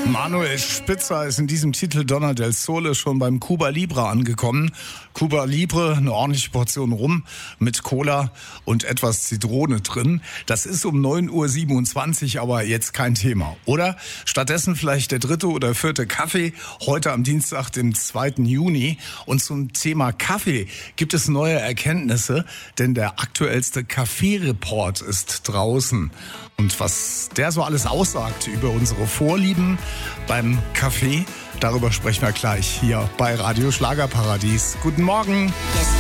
Manuel Spitzer ist in diesem Titel Donna del Sole schon beim Cuba Libre angekommen. Cuba Libre, eine ordentliche Portion Rum mit Cola und etwas Zitrone drin. Das ist um 9:27 Uhr aber jetzt kein Thema, oder? Stattdessen vielleicht der 3. oder 4. Kaffee, heute am Dienstag, dem 2. Juni. Und zum Thema Kaffee gibt es neue Erkenntnisse, denn der aktuellste Kaffee-Report ist draußen. Und was der so alles aussagt über unsere Vorlieben beim Kaffee, darüber sprechen wir gleich hier bei Radio Schlagerparadies. Guten Morgen.